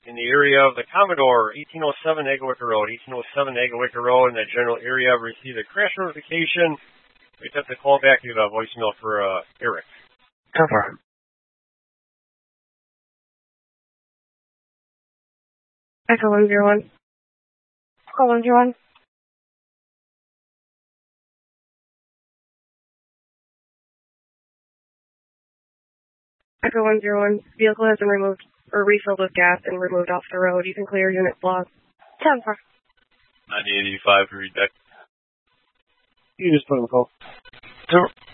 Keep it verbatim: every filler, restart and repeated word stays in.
in the area of the Commodore, eighteen oh seven Agawicka Road, eighteen oh seven Agawicka Road, in that general area, received a crash notification. We have to call back. You have a voicemail for uh, Eric. ten four. Echo one zero one. Call one zero one. Echo one zero one. Vehicle has been removed or refilled with gas and removed off the road. You can clear unit block. ten four. ninety eighty-five, read back. You just put him a call. Two.